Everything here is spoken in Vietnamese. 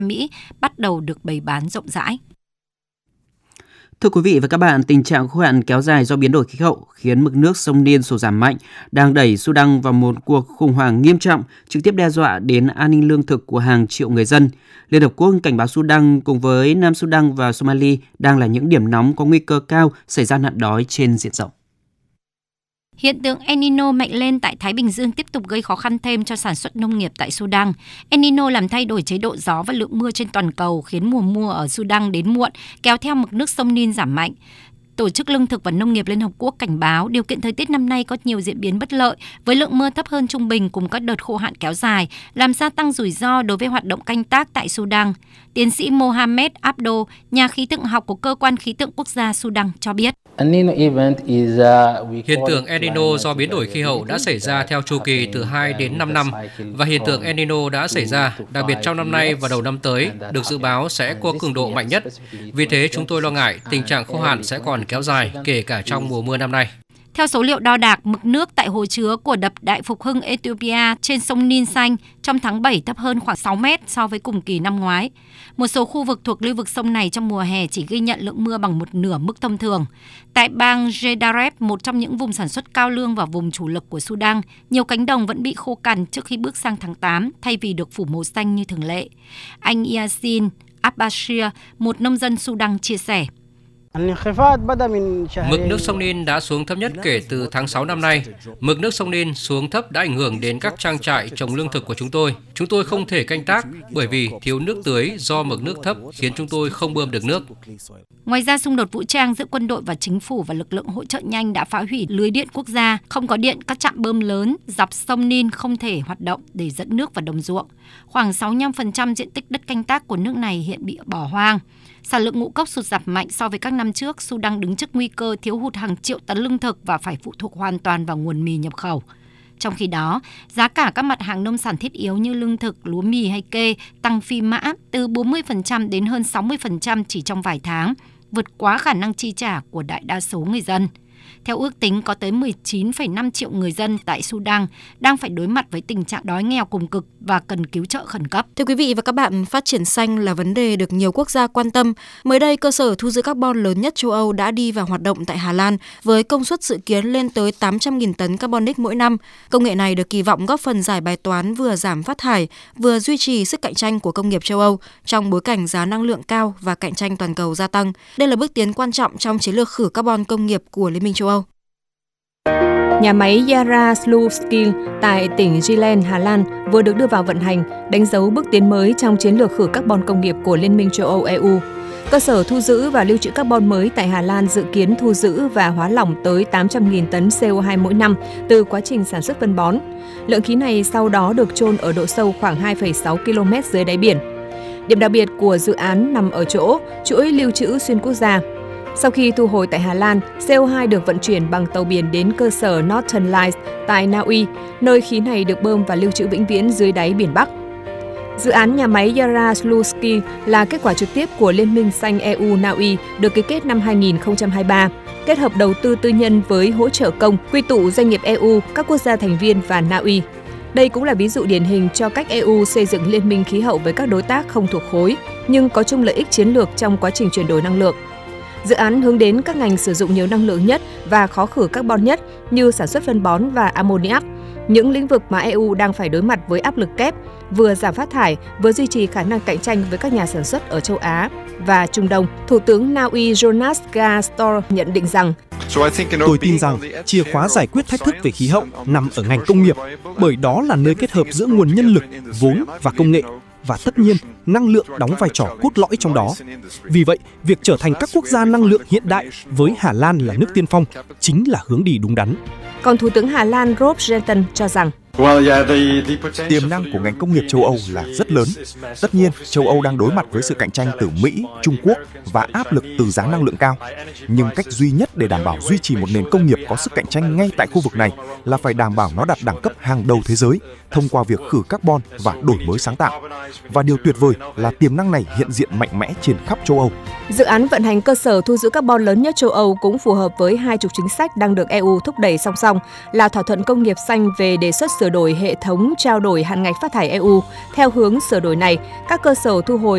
Mỹ bắt đầu được bày bán rộng rãi. Thưa quý vị và các bạn, tình trạng khô hạn kéo dài do biến đổi khí hậu khiến mực nước sông Nin sụt giảm mạnh, đang đẩy Sudan vào một cuộc khủng hoảng nghiêm trọng, trực tiếp đe dọa đến an ninh lương thực của hàng triệu người dân. Liên Hợp Quốc cảnh báo Sudan cùng với Nam Sudan và Somalia đang là những điểm nóng có nguy cơ cao xảy ra nạn đói trên diện rộng. Hiện tượng El Nino mạnh lên tại Thái Bình Dương tiếp tục gây khó khăn thêm cho sản xuất nông nghiệp tại Sudan. El Nino làm thay đổi chế độ gió và lượng mưa trên toàn cầu, khiến mùa mưa ở Sudan đến muộn, kéo theo mực nước sông Nin giảm mạnh. Tổ chức Lương thực và Nông nghiệp Liên Hợp Quốc cảnh báo điều kiện thời tiết năm nay có nhiều diễn biến bất lợi, với lượng mưa thấp hơn trung bình cùng các đợt khô hạn kéo dài, làm gia tăng rủi ro đối với hoạt động canh tác tại Sudan. Tiến sĩ Mohamed Abdo, nhà khí tượng học của Cơ quan Khí tượng Quốc gia Sudan cho biết. Hiện tượng El Nino do biến đổi khí hậu đã xảy ra theo chu kỳ từ 2 đến 5 năm và hiện tượng El Nino đã xảy ra, đặc biệt trong năm nay và đầu năm tới, được dự báo sẽ có cường độ mạnh nhất. Vì thế chúng tôi lo ngại tình trạng khô hạn sẽ còn kéo dài, kể cả trong mùa mưa năm nay. Theo số liệu đo đạc, mực nước tại hồ chứa của đập Đại Phục Hưng Ethiopia trên sông Nin Xanh trong tháng 7 thấp hơn khoảng 6 mét so với cùng kỳ năm ngoái. Một số khu vực thuộc lưu vực sông này trong mùa hè chỉ ghi nhận lượng mưa bằng một nửa mức thông thường. Tại bang Gedaref, một trong những vùng sản xuất cao lương và vùng chủ lực của Sudan, nhiều cánh đồng vẫn bị khô cằn trước khi bước sang tháng 8 thay vì được phủ màu xanh như thường lệ. Anh Yasin Abbashir, một nông dân Sudan chia sẻ. Mực nước sông Nin đã xuống thấp nhất kể từ tháng 6 năm nay. Mực nước sông Nin xuống thấp đã ảnh hưởng đến các trang trại trồng lương thực của chúng tôi. Chúng tôi không thể canh tác bởi vì thiếu nước tưới do mực nước thấp khiến chúng tôi không bơm được nước. Ngoài ra, xung đột vũ trang giữa quân đội và chính phủ và lực lượng hỗ trợ nhanh đã phá hủy lưới điện quốc gia. Không có điện, các trạm bơm lớn dọc sông Nin không thể hoạt động để dẫn nước vào đồng ruộng. Khoảng 65% diện tích đất canh tác của nước này hiện bị bỏ hoang. Sản lượng ngũ cốc sụt giảm mạnh so với các năm trước, Sudan đứng trước nguy cơ thiếu hụt hàng triệu tấn lương thực và phải phụ thuộc hoàn toàn vào nguồn mì nhập khẩu. Trong khi đó, giá cả các mặt hàng nông sản thiết yếu như lương thực, lúa mì hay kê tăng phi mã từ 40% đến hơn 60% chỉ trong vài tháng, vượt quá khả năng chi trả của đại đa số người dân. Theo ước tính, có tới 19,5 triệu người dân tại Sudan đang phải đối mặt với tình trạng đói nghèo cùng cực và cần cứu trợ khẩn cấp. Thưa quý vị và các bạn, phát triển xanh là vấn đề được nhiều quốc gia quan tâm. Mới đây, cơ sở thu giữ carbon lớn nhất châu Âu đã đi vào hoạt động tại Hà Lan với công suất dự kiến lên tới 800.000 tấn carbonic mỗi năm. Công nghệ này được kỳ vọng góp phần giải bài toán vừa giảm phát thải, vừa duy trì sức cạnh tranh của công nghiệp châu Âu trong bối cảnh giá năng lượng cao và cạnh tranh toàn cầu gia tăng. Đây là bước tiến quan trọng trong chiến lược khử carbon công nghiệp của Liên minh châu Âu. Nhà máy Yara Sluiskil tại tỉnh Zeeland, Hà Lan vừa được đưa vào vận hành, đánh dấu bước tiến mới trong chiến lược khử carbon công nghiệp của Liên minh châu Âu EU. Cơ sở thu giữ và lưu trữ carbon mới tại Hà Lan dự kiến thu giữ và hóa lỏng tới 800.000 tấn CO2 mỗi năm từ quá trình sản xuất phân bón. Lượng khí này sau đó được chôn ở độ sâu khoảng 2,6 km dưới đáy biển. Điểm đặc biệt của dự án nằm ở chỗ chuỗi lưu trữ xuyên quốc gia. Sau khi thu hồi tại Hà Lan, CO2 được vận chuyển bằng tàu biển đến cơ sở Northern Lights tại Na Uy, nơi khí này được bơm và lưu trữ vĩnh viễn dưới đáy biển Bắc. Dự án nhà máy Yara Sluiskil là kết quả trực tiếp của Liên minh xanh EU-Na Uy được ký kết năm 2023, kết hợp đầu tư tư nhân với hỗ trợ công, quy tụ doanh nghiệp EU, các quốc gia thành viên và Na Uy. Đây cũng là ví dụ điển hình cho cách EU xây dựng liên minh khí hậu với các đối tác không thuộc khối, nhưng có chung lợi ích chiến lược trong quá trình chuyển đổi năng lượng. Dự án hướng đến các ngành sử dụng nhiều năng lượng nhất và khó khử carbon nhất như sản xuất phân bón và ammoniac, những lĩnh vực mà EU đang phải đối mặt với áp lực kép, vừa giảm phát thải, vừa duy trì khả năng cạnh tranh với các nhà sản xuất ở châu Á và Trung Đông. Thủ tướng Na Uy Jonas Gahr nhận định rằng tôi tin rằng chìa khóa giải quyết thách thức về khí hậu nằm ở ngành công nghiệp, bởi đó là nơi kết hợp giữa nguồn nhân lực, vốn và công nghệ. Và tất nhiên, năng lượng đóng vai trò cốt lõi trong đó. Vì vậy, việc trở thành các quốc gia năng lượng hiện đại với Hà Lan là nước tiên phong chính là hướng đi đúng đắn. Còn Thủ tướng Hà Lan Rob Jetten cho rằng tiềm năng của ngành công nghiệp châu Âu là rất lớn. Tất nhiên, châu Âu đang đối mặt với sự cạnh tranh từ Mỹ, Trung Quốc và áp lực từ giá năng lượng cao. Nhưng cách duy nhất để đảm bảo duy trì một nền công nghiệp có sức cạnh tranh ngay tại khu vực này là phải đảm bảo nó đạt đẳng cấp hàng đầu thế giới thông qua việc khử carbon và đổi mới sáng tạo. Và điều tuyệt vời là tiềm năng này hiện diện mạnh mẽ trên khắp châu Âu. Dự án vận hành cơ sở thu giữ carbon lớn nhất châu Âu cũng phù hợp với hai trục chính sách đang được EU thúc đẩy song song là thỏa thuận công nghiệp xanh về đề xuất sửa đổi hệ thống trao đổi hạn ngạch phát thải EU. Theo hướng sửa đổi này, các cơ sở thu hồi